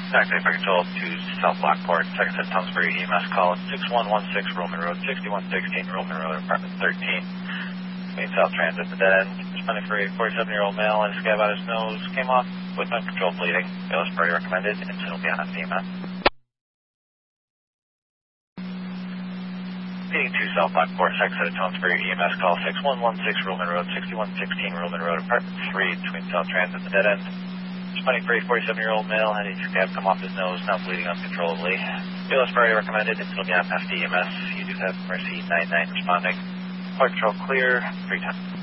Taxi for control to South Lockport, second set Townsbury EMS call at 6116 Roman Road, 6116 Roman Road, apartment 13. Between South Transit, the dead end. Responding for a 47-year-old male and a scab out his nose. Came off with uncontrolled bleeding. Bailiff's party recommended. Incident will be on EMS. Meeting to South Lockport, second set Townsbury EMS call 6116 Roman Road, 6116 Roman Road, apartment 3. Between South Transit, the dead end. Responding for a 47-year-old male and a scab come off his nose, now bleeding uncontrollably. Bailiff's party recommended. Incident will be on EMS. You do have Mercy 99 responding. Flight control clear, 310.